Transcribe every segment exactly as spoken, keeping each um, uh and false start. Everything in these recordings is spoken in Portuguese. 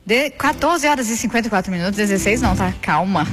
De quatorze horas e cinquenta e quatro minutos, dezesseis não, tá? Calma.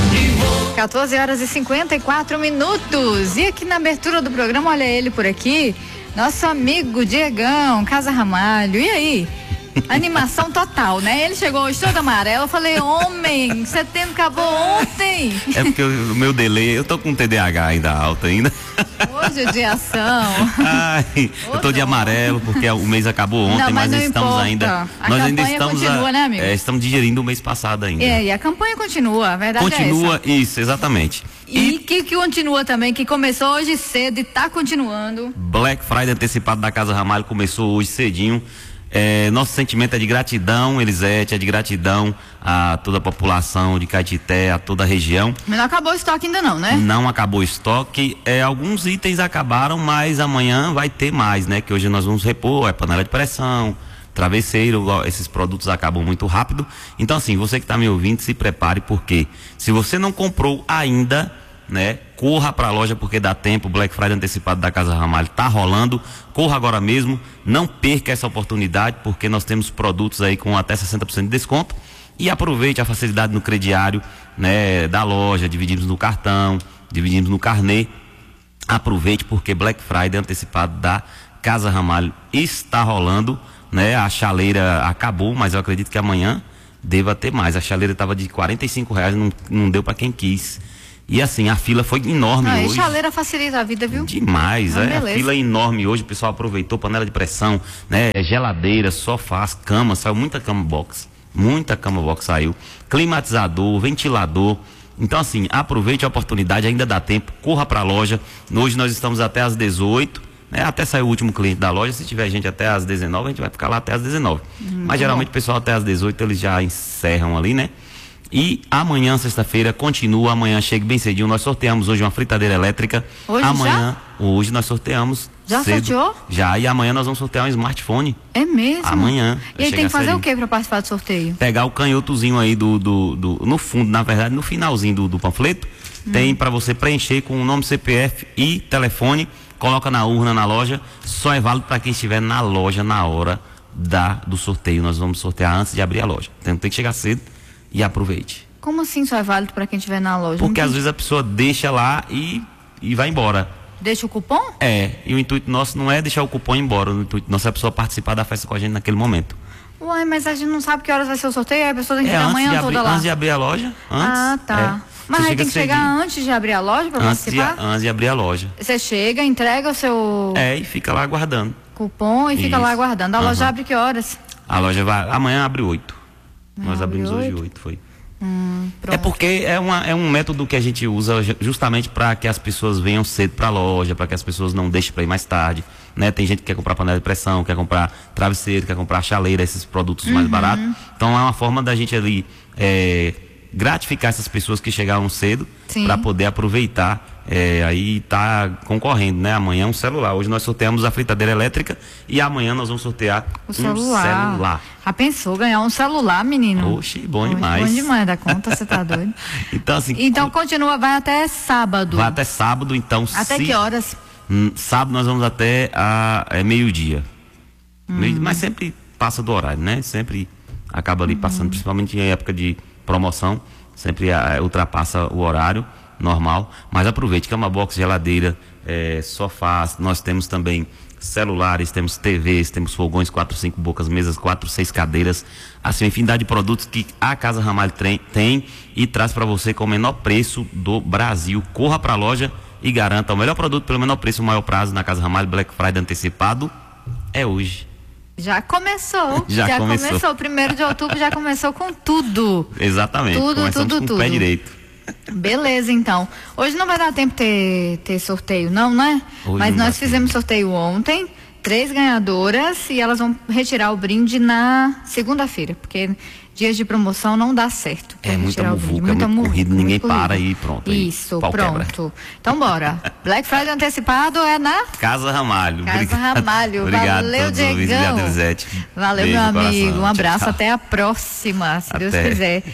quatorze horas e cinquenta e quatro minutos. E aqui na abertura do programa, olha ele por aqui, nosso amigo Diegão, Casa Ramalho. E aí? Animação total, né? Ele chegou hoje todo amarelo. Eu falei, homem, setembro acabou ontem. É porque o meu delay, eu tô com T D A H ainda alto ainda. Hoje é de ação. Ai, eu tô de amarelo porque o mês acabou ontem, não, mas, mas não estamos importa. ainda. A nós ainda estamos continua, a, né, amigo? É, estamos digerindo o mês passado ainda. É, e a campanha continua, a verdade continua, é essa. Isso, exatamente. E que, que continua também, que começou hoje cedo e tá continuando. Black Friday antecipado da Casa Ramalho começou hoje cedinho. É, nosso sentimento é de gratidão, Elisete, é de gratidão a toda a população de Caetité, a toda a região. Mas não acabou o estoque ainda não, né? Não acabou o estoque, é, alguns itens acabaram, mas amanhã vai ter mais, né? Que hoje nós vamos repor, é panela de pressão, travesseiro, esses produtos acabam muito rápido. Então assim, você que está me ouvindo, se prepare, porque se você não comprou ainda, né? Corra para a loja porque dá tempo. Black Friday antecipado da Casa Ramalho tá rolando. Corra agora mesmo, não perca essa oportunidade, porque nós temos produtos aí com até sessenta por cento de desconto. E aproveite a facilidade no crediário, né, da loja, dividimos no cartão, dividimos no carnê. Aproveite porque Black Friday antecipado da Casa Ramalho está rolando, né? A chaleira acabou, mas eu acredito que amanhã deva ter mais. A chaleira estava de quarenta e cinco reais, não, não deu para quem quis. E assim, a fila foi enorme ah, hoje. E chaleira facilita a vida, viu? Demais, ah, é. A fila é enorme hoje, o pessoal aproveitou, panela de pressão, né? Geladeira, sofás, cama, saiu muita cama box. Muita cama box saiu. Climatizador, ventilador. Então assim, aproveite a oportunidade, ainda dá tempo, corra pra loja. Hoje nós estamos até às dezoito, né? Até sair o último cliente da loja. Se tiver gente até às dezenove, a gente vai ficar lá até às dezenove. Hum, Mas geralmente bom. O pessoal até às dezoito eles já encerram ali, né? E amanhã, sexta-feira, continua. Amanhã chega bem cedinho. Nós sorteamos hoje uma fritadeira elétrica. Hoje amanhã, já? Hoje nós sorteamos. Já cedo. sorteou? Já. E amanhã nós vamos sortear um smartphone. É mesmo? Amanhã. E aí tem que fazer cedinho. O que para participar do sorteio? Pegar o canhotozinho aí do, do, do. No fundo, na verdade, no finalzinho do, do panfleto. Hum. Tem para você preencher com o nome, C P F e telefone. Coloca na urna na loja. Só é válido para quem estiver na loja na hora da, do sorteio. Nós vamos sortear antes de abrir a loja. Então tem que chegar cedo e aproveite. Como assim só é válido para quem estiver na loja? Porque às vezes a pessoa deixa lá e, e vai embora. Deixa o cupom? É, e o intuito nosso não é deixar o cupom embora, o intuito nosso é a pessoa participar da festa com a gente naquele momento. Uai, mas a gente não sabe que horas vai ser o sorteio, aí a pessoa tem que é, ficar amanhã abrir, toda lá. Antes de abrir a loja, antes. Ah, tá. É, mas aí tem que chegar cedinho. Antes de abrir a loja para participar? De, antes de abrir a loja. Você chega, entrega o seu... É, e fica lá aguardando. Cupom e fica Isso. lá aguardando. A uhum. loja abre que horas? A loja vai, amanhã abre oito. Nós abrimos hoje oito, foi. Hum, é porque é, uma, é um método que a gente usa justamente para que as pessoas venham cedo para a loja, para que as pessoas não deixem para ir mais tarde, né? Tem gente que quer comprar panela de pressão, quer comprar travesseiro, quer comprar chaleira, esses produtos uhum. mais baratos. Então é uma forma da gente ali é, gratificar essas pessoas que chegaram cedo para poder aproveitar. É, aí tá concorrendo, né? Amanhã é um celular. Hoje nós sorteamos a fritadeira elétrica e amanhã nós vamos sortear o celular. um celular. Já pensou ganhar um celular, menino? Oxi, bom Oxi, demais. Bom demais da conta, você tá doido? Então assim. Então continua, vai até sábado. Vai até sábado, então. Até se, que horas? Hum, sábado nós vamos até a, é, meio-dia. Hum. Meio, mas sempre passa do horário, né? Sempre acaba ali passando, hum. principalmente em época de promoção, sempre a, ultrapassa o horário normal, mas aproveite, cama box, geladeira, é, sofás, nós temos também celulares, temos T Vs, temos fogões, quatro, cinco bocas, mesas, quatro, seis cadeiras, assim, uma infinidade de produtos que a Casa Ramalho tem, tem e traz para você com o menor preço do Brasil. Corra para a loja e garanta o melhor produto pelo menor preço, o maior prazo na Casa Ramalho. Black Friday antecipado é hoje. Já começou, já, já começou. começou, primeiro de outubro já começou com tudo. Exatamente, tudo, começamos tudo, com tudo. o pé direito. Beleza, então. Hoje não vai dar tempo ter, ter sorteio, não, né? Hoje Mas não nós fizemos tempo. sorteio ontem, três ganhadoras, e elas vão retirar o brinde na segunda-feira, porque dias de promoção não dá certo. É muita muvuca, é muito muvuca, corrido, ninguém corrido. para e pronto. Isso, aí, pronto. Quebra. Então bora. Black Friday antecipado é na Casa Ramalho. Casa Obrigado. Ramalho. Obrigado, Valeu, Diegão. Valeu, Beijo, meu amigo. coração. Um abraço, tchau, tchau. até a próxima, se até. Deus quiser.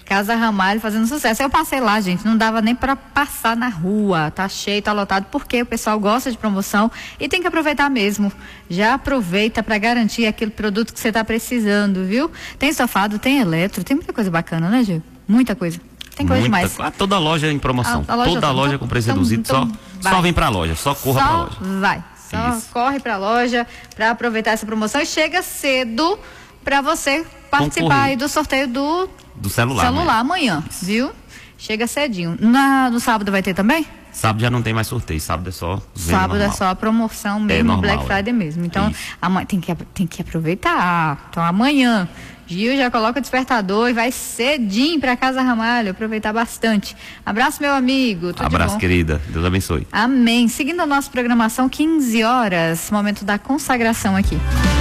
Casa Ramalho fazendo sucesso. Eu passei lá, gente, não dava nem para passar na rua, tá cheio, tá lotado, porque o pessoal gosta de promoção e tem que aproveitar mesmo. Já aproveita para garantir aquele produto que você tá precisando, viu? Tem estofado, tem eletro, tem muita coisa bacana, né, Gil? Muita coisa. Tem coisa Muita, demais. Toda loja em promoção. A, a loja toda loja então, com preço então, reduzido. Então só, só vem pra loja, só corra só pra loja. Vai. Só Isso. corre pra loja para aproveitar essa promoção e chega cedo para você participar Concorrer. aí do sorteio do, do celular, celular amanhã, amanhã viu? Chega cedinho. Na, no sábado vai ter também? Sábado já não tem mais sorteio, sábado é só Sábado normal. é só a promoção mesmo, é normal, Black Friday é. mesmo. Então, amanhã, tem, que, tem que aproveitar. Então, amanhã, Gil já coloca o despertador e vai cedinho para Casa Ramalho, aproveitar bastante. Abraço, meu amigo. Tudo Abraço, de bom. querida. Deus abençoe. Amém. Seguindo a nossa programação, quinze horas, momento da consagração aqui.